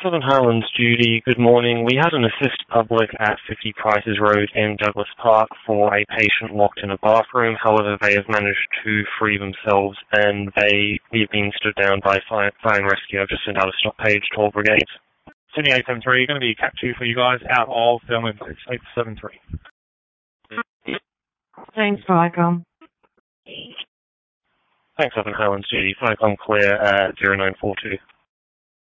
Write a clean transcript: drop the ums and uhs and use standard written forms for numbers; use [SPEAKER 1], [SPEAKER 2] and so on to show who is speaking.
[SPEAKER 1] Southern Highlands, Judy, good morning. We had an assist public at 50 Prices Road in Douglas Park for a patient locked in a bathroom. However, they have managed to free themselves and we've been stood down by fire and rescue. I've just sent out a stop page to all brigades.
[SPEAKER 2] Sydney 873, going to be Cat 2 for you guys out of Thermal 873.
[SPEAKER 3] Thanks, Viacom.
[SPEAKER 1] Thanks, Southern Highlands, Judy. Viacom clear 0942.